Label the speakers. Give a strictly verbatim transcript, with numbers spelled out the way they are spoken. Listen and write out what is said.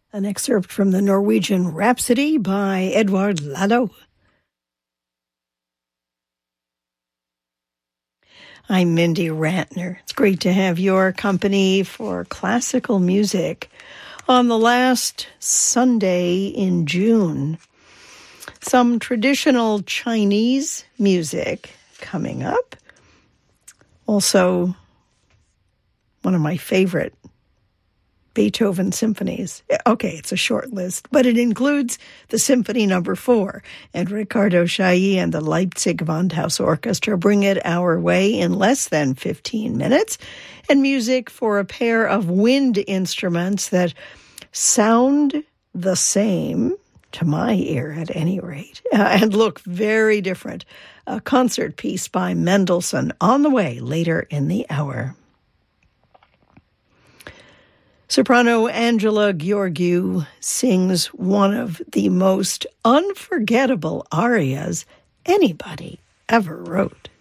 Speaker 1: An excerpt from the Norwegian Rhapsody by Edvard Lalo. I'm Mindy Ratner. It's great to have your company for classical music on the last Sunday in June. Some traditional Chinese music coming up. Also, one of my favorite Beethoven symphonies. Okay, it's a short list, but it includes the Symphony Number Four, and Ricardo Chailly and the Leipzig Gewandhaus Orchestra bring it our way in less than fifteen minutes, and music for a pair of wind instruments that sound the same, to my ear at any rate, uh, and look very different. A concert piece by Mendelssohn on the way later in the hour. Soprano Angela Gheorghiu sings one of the most unforgettable arias anybody ever wrote.